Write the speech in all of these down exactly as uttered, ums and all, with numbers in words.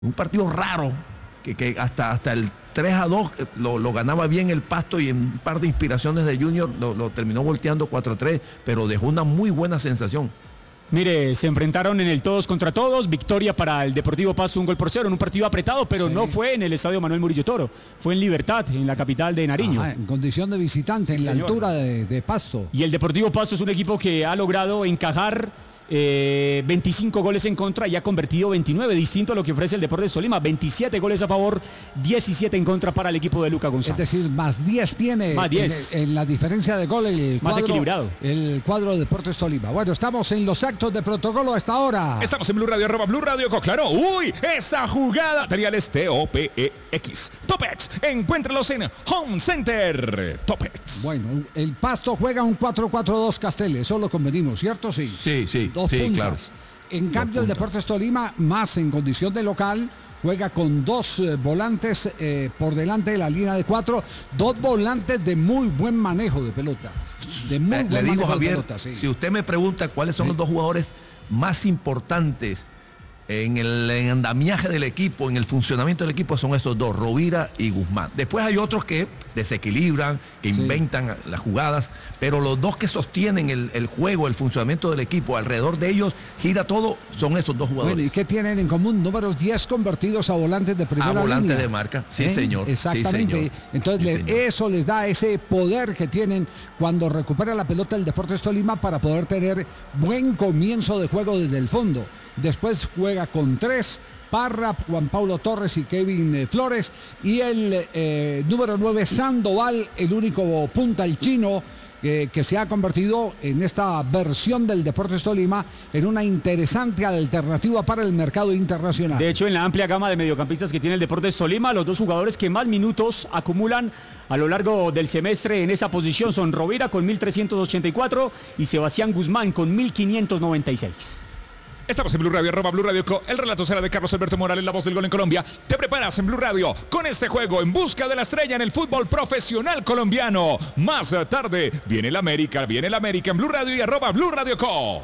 Un partido raro, que, que hasta, hasta el tres a dos lo, lo ganaba bien el Pasto y en un par de inspiraciones de Junior lo, lo terminó volteando cuatro a tres, pero dejó una muy buena sensación. Mire, se enfrentaron en el todos contra todos, victoria para el Deportivo Pasto, un gol por cero, en un partido apretado, pero sí. No fue en el estadio Manuel Murillo Toro, fue en Libertad, en la capital de Nariño. Ajá, en condición de visitante, en sí, la señor. altura de, de Pasto. Y el Deportivo Pasto es un equipo que ha logrado encajar Eh, veinticinco goles en contra y ha convertido veintinueve, distinto a lo que ofrece el Deportes Tolima. veintisiete goles a favor, diecisiete en contra para el equipo de Luca González. Es decir, más diez tiene más diez. En, en la diferencia de goles. El más cuadro, equilibrado. El cuadro de Deportes Tolima. Bueno, estamos en los actos de protocolo hasta ahora. Estamos en Blue Radio, arroba Blue Radio, claro. Uy, esa jugada. Materiales T O P E X. Topex, encuéntralos en Home Center. Topex. Bueno, el Pasto juega un cuatro cuatro dos Castel, eso lo convenimos, ¿cierto? Sí. Sí, sí. Dos sí, puntas. claro. En cambio, el Deportes Tolima, más en condición de local, juega con dos eh, volantes eh, por delante de la línea de cuatro, dos volantes de muy buen manejo de pelota. De muy Le, buen le digo, manejo Javier, de pelota, sí. Si usted me pregunta cuáles son sí. los dos jugadores más importantes en el andamiaje del equipo, en el funcionamiento del equipo, son esos dos, Rovira y Guzmán. Después hay otros que desequilibran, que sí. inventan las jugadas, pero los dos que sostienen el, el juego, el funcionamiento del equipo, alrededor de ellos gira todo, son esos dos jugadores. Bueno, ¿y qué tienen en común? Números diez convertidos a volantes de primera línea. A volantes de marca, sí, ¿Eh? señor. Exactamente. Sí, señor. Entonces, sí, le, señor. eso les da ese poder que tienen cuando recupera la pelota el Deportes Tolima para poder tener buen comienzo de juego desde el fondo. Después juega con tres, Parra, Juan Pablo Torres y Kevin eh, Flores. Y el eh, número nueve, Sandoval, el único punta, el chino, eh, que se ha convertido en esta versión del Deportes Tolima en una interesante alternativa para el mercado internacional. De hecho, en la amplia gama de mediocampistas que tiene el Deportes Tolima, los dos jugadores que más minutos acumulan a lo largo del semestre en esa posición son Rovira con mil trescientos ochenta y cuatro y Sebastián Guzmán con mil quinientos noventa y seis. Estamos en Blue Radio, arroba Blue Radio Co. El relato será de Carlos Alberto Morales, la voz del gol en Colombia. Te preparas en Blue Radio con este juego en busca de la estrella en el fútbol profesional colombiano. Más tarde viene el América, viene el América en Blue Radio y arroba Blue Radio Co.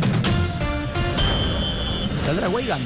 Saldrá Weigan.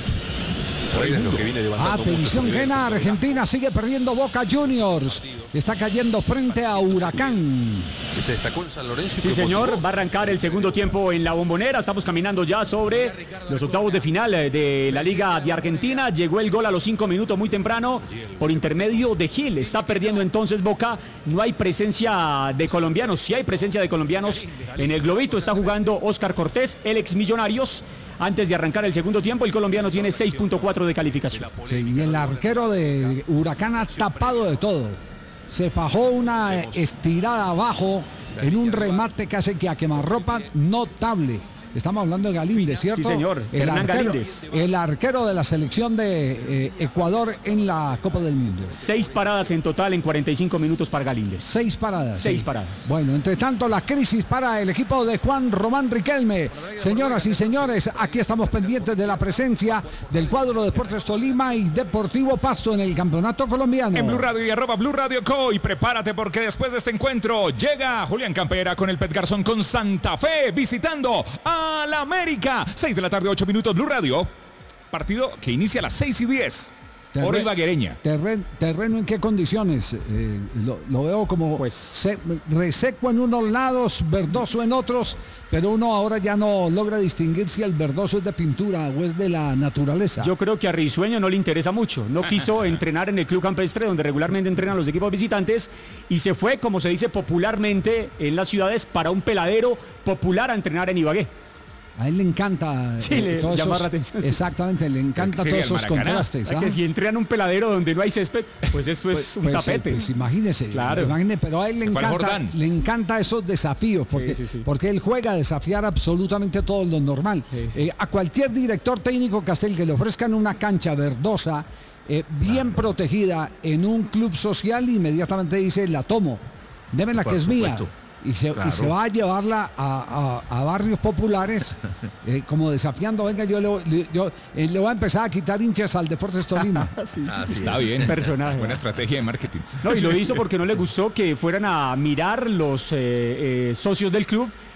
Lo que viene Atención, Gena, Argentina sigue perdiendo Boca Juniors. Está cayendo frente a Huracán. Que se destacó en San Lorenzo. Sí, señor, va a arrancar el segundo tiempo en la Bombonera. Estamos caminando ya sobre los octavos de final de la Liga de Argentina. Llegó el gol a los cinco minutos muy temprano por intermedio de Gil. Está perdiendo entonces Boca. No hay presencia de colombianos. Sí hay presencia de colombianos en el globito. Está jugando Oscar Cortés, el ex Millonarios. Antes de arrancar el segundo tiempo, el colombiano tiene seis punto cuatro de calificación. Sí, y el arquero de Huracán ha tapado de todo. Se fajó una estirada abajo en un remate que hace que a quemarropa notable. Estamos hablando de Galíndez, ¿cierto? Sí, señor. El Hernán arquero, Galíndez. el arquero de la selección de eh, Ecuador en la Copa del Mundo. Seis paradas en total en cuarenta y cinco minutos para Galíndez. Seis paradas. Seis sí. paradas. Bueno, entre tanto, la crisis para el equipo de Juan Román Riquelme. Señoras y señores, aquí estamos pendientes de la presencia del cuadro Deportes Tolima y Deportivo Pasto en el campeonato colombiano. En Blue Radio y arroba Blue Radio Co. Y prepárate porque después de este encuentro llega Julián Campera con el Pet Garzón con Santa Fe visitando a la América. seis de la tarde, ocho minutos, Blue Radio. Partido que inicia a las seis y diez. Terre Oro Ibaguereña. Terren terreno en qué condiciones? Eh, lo, lo veo como pues se reseco en unos lados, verdoso en otros, pero uno ahora ya no logra distinguir si el verdoso es de pintura o es de la naturaleza. Yo creo que a Risueño no le interesa mucho. No quiso entrenar en el club campestre donde regularmente entrenan los equipos visitantes y se fue, como se dice popularmente en las ciudades, para un peladero popular a entrenar en Ibagué. A él le encanta sí, eh, le todos llama esos, la atención. Sí. Exactamente, le encanta todos esos contrastes. ¿Ah? Que si entrenan un peladero donde no hay césped, pues esto pues, es un pues, tapete. Pues imagínese, claro. imagínese, pero a él le encanta, le encanta esos desafíos, porque, sí, sí, sí. porque él juega a desafiar absolutamente todo lo normal. Sí, sí. Eh, a cualquier director técnico Castel que le ofrezcan una cancha verdosa, eh, bien claro. protegida, en un club social, inmediatamente dice, la tomo, démela que es mía. Y se, claro. y se va a llevarla a, a, a barrios populares eh, como desafiando, venga, yo, le, yo eh, le voy a empezar a quitar hinchas al Deportes Tolima. sí. Ah, sí, está bien. Personaje. Buena estrategia de marketing. No, y lo hizo porque no le gustó que fueran a mirar los eh, eh, socios del club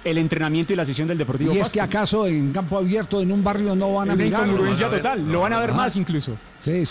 el entrenamiento y la sesión del Deportivo ¿Y es Pasto. que acaso en campo abierto, en un barrio, no van a Una mirar? incongruencia No van a ver, total, no lo van a van a ver ver. más incluso. Sí,